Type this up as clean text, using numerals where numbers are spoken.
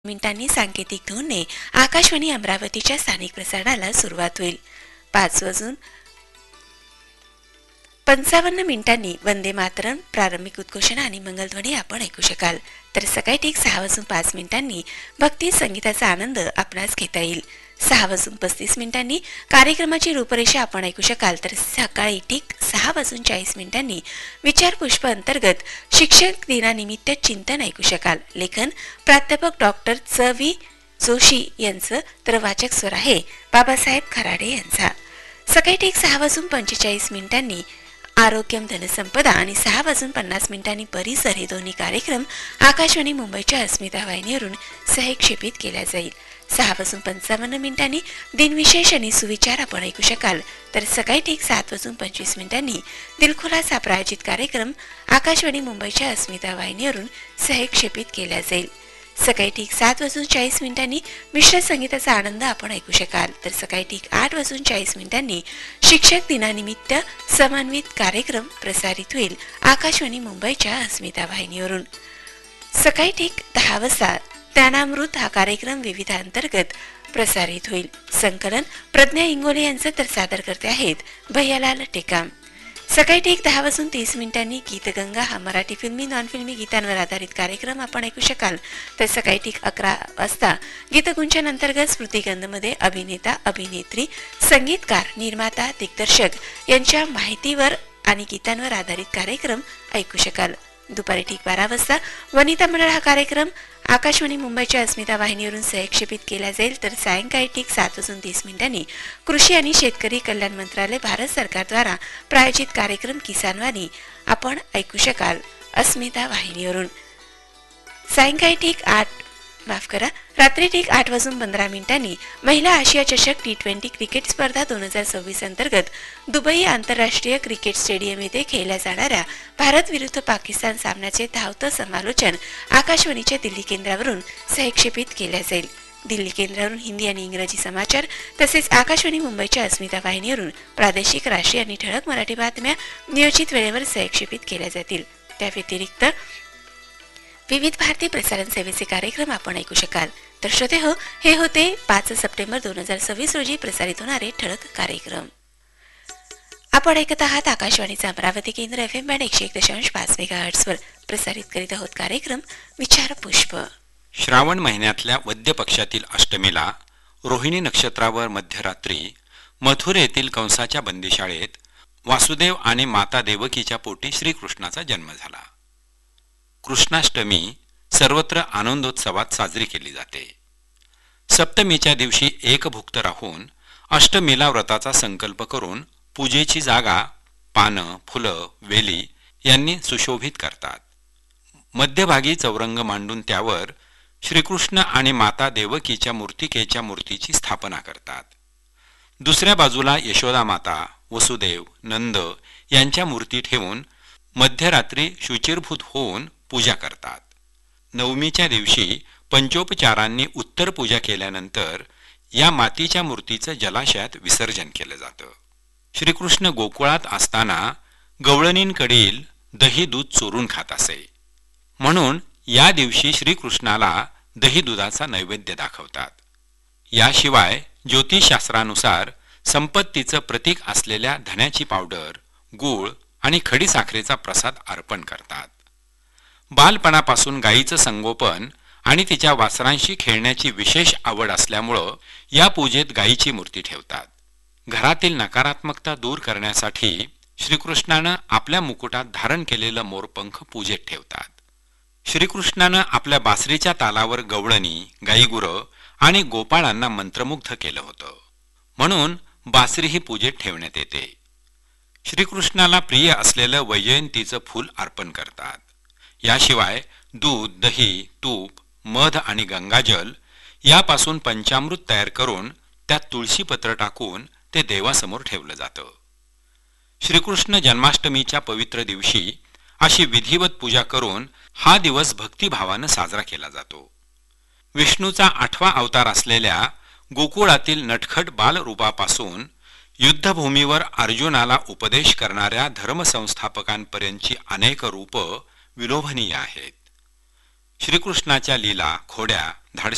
मिनिटांनी सांकेतिक धोरणे आकाशवाणी अमरावतीच्या स्थानिक प्रसारणाला सुरुवात होईल. 5:55 वंदे मातरम प्रारंभिक उद्घोषणा आणि मंगलध्वनी आपण ऐकू शकाल. तर सकाळी ठीक 6:05 भक्ती संगीताचा आनंद आपणास घेता येईल. 6:35 कार्यक्रमाची रूपरेषा आपण ऐकू शकाल. तर सकाळी ठीक 6:40 विचार पुष्प अंतर्गत शिक्षक दिनानिमित्त चिंतन ऐकू शकाल. लेखन प्राध्यापक डॉक्टर च.व्ही. जोशी यांचं, तर वाचक स्वर आहे बाबासाहेब खराडे यांचा. सकाळी ठीक 6:45 आरोग्यम धनसंपदा आणि 6:50 परिसर हे दोन्ही कार्यक्रम आकाशवाणी मुंबईच्या अस्मिता वाहिनीवरून सहक्षेपित केला जाईल. 6:55 दिनविशेष आणि सुविचार आपण ऐकू शकाल. तर सकाळी ठीक 7:25 दिलखुलासा प्रायोजित कार्यक्रम आकाशवाणी मुंबईच्या अस्मिता वाहिनीवरून सहक्षेपित केला जाईल. सकाळी ठीक 7:40 मिश्र संगीताचा आनंद आपण ऐकू शकाल. तर सकाळी ठीक 8:40 शिक्षक दिनानिमित्त समन्वित कार्यक्रम प्रसारित होईल आकाशवाणी मुंबईच्या अस्मिता वाहिनीवरून. सकाळी ठीक 10 वाजता ज्ञानामृत हा कार्यक्रम विविध अंतर्गत प्रसारित होईल. संकलन प्रज्ञा इंगोले यांचं, तर सादर करते आहेत भैयालाल टेकाम. सकाळी ठीक 10:30 गीतगंगा हा मराठी फिल्मी नॉन फिल्मी गीतांवर आधारित कार्यक्रम आपण ऐकू शकाल. तर सकाळी ठीक 11 वाजता गीतगुंजन अंतर्गत स्मृतिगंधमध्ये अभिनेता अभिनेत्री संगीतकार निर्माता दिग्दर्शक यांच्या माहितीवर आणि गीतांवर आधारित कार्यक्रम ऐकू शकाल. दुपारी ठीक 12 वाजता वनिता मंडळ हा कार्यक्रम आकाशवाणी मुंबईच्या अस्मिता वाहिनीवरून सहक्षेपित केला जाईल. तर सायंकाळी ठीक 7:30 कृषी आणि शेतकरी कल्याण मंत्रालय भारत सरकारद्वारा प्रायोजित कार्यक्रम किसानवाणी आपण ऐकू शकाल अस्मिता वाहिनीवरून. सायंकाळी ठीक रात्री ठीक 8:15 महिला आशिया चषक T20 क्रिकेट स्पर्धा 2026 अंतर्गत दुबई आंतरराष्ट्रीय क्रिकेट स्टेडियम येथे खेळल्या जाणाऱ्या भारत विरुद्ध पाकिस्तान सामन्याचे धावतं समालोचन आकाशवाणीच्या दिल्ली केंद्रावरून सहक्षेपित केल्या जाईल. दिल्ली केंद्रावरून हिंदी आणि इंग्रजी समाचार तसेच आकाशवाणी मुंबईच्या अस्मिता वाहिनीवरून प्रादेशिक, राष्ट्रीय आणि ठळक मराठी बातम्या नियोजित वेळेवर सहक्षेपित केल्या जातील. त्या व्यतिरिक्त विविध भारतीय प्रसारण सेवेचे कार्यक्रम आपण ऐकू शकाल. तर श्रोते हो, हे होते 5 सप्टेंबर 2026 रोजी प्रसारित होणारे ठळक कार्यक्रम. आपण ऐकत आहात आकाशवाणीचा अमरावती केंद्र FM बँड 101.5 मेगाहर्ट्झ वर प्रसारित करीत आहोत कार्यक्रम विचार पुष्प. श्रावण महिन्यातल्या वद्य पक्षातील अष्टमीला रोहिणी नक्षत्रावर मध्यरात्री मथुर येथील कंसाच्या बंदीशाळेत वासुदेव आणि माता देवकीच्या पोटी श्रीकृष्णाचा जन्म झाला. कृष्णाष्टमी सर्वत्र आनंदोत्सवात साजरी केली जाते. सप्तमीच्या दिवशी एकभुक्त राहून अष्टमीला व्रताचा संकल्प करून पूजेची जागा पानं, फुलं, वेली यांनी सुशोभित करतात. मध्यभागी चौरंग मांडून त्यावर श्रीकृष्ण आणि माता देवकीच्या मूर्तिकेच्या मूर्तीची स्थापना करतात. दुसऱ्या बाजूला यशोदा माता, वसुदेव, नंद यांच्या मूर्ती ठेवून मध्यरात्री शुचिरभूत होऊन पूजा करतात. नवमीच्या दिवशी पंचोपचारांनी उत्तर पूजा केल्यानंतर या मातीच्या मूर्तीचं जलाशयात विसर्जन केलं जातं. श्रीकृष्ण गोकुळात असताना गवळणींकडील दही दूध चोरून खात असे, म्हणून या दिवशी श्रीकृष्णाला दही दुधाचा नैवेद्य दाखवतात. याशिवाय ज्योतिषशास्त्रानुसार संपत्तीचं प्रतीक असलेल्या धण्याची पावडर, गूळ आणि खडीसाखरेचा प्रसाद अर्पण करतात. बालपणापासून गायीचं संगोपन आणि तिच्या वासरांशी खेळण्याची विशेष आवड असल्यामुळं या पूजेत गायीची मूर्ती ठेवतात. घरातील नकारात्मकता दूर करण्यासाठी श्रीकृष्णानं आपल्या मुकुटात धारण केलेलं मोरपंख पूजेत ठेवतात. श्रीकृष्णानं आपल्या बासरीच्या तालावर गवळणी, गाईगुरं आणि गोपाळांना मंत्रमुग्ध केलं होतं, म्हणून बासरी ही पूजेत ठेवण्यात येते. श्रीकृष्णाला प्रिय असलेलं वैजयंतीचं फूल अर्पण करतात. याशिवाय दूध, दही, तूप, मध आणि गंगाजल यापासून पंचामृत तयार करून त्यात तुळशीपत्र टाकून ते देवासमोर ठेवलं जातं. श्रीकृष्ण जन्माष्टमीच्या पवित्र दिवशी अशी विधिवत पूजा करून हा दिवस भक्तिभावानं साजरा केला जातो. विष्णूचा 8वा अवतार असलेल्या गोकुळातील नटखट बालरूपापासून युद्धभूमीवर अर्जुनाला उपदेश करणाऱ्या धर्मसंस्थापकांपर्यंतची अनेक रूपं विलोभनीय आहेत. श्रीकृष्णाच्या लीला, खोड्या, धाडसी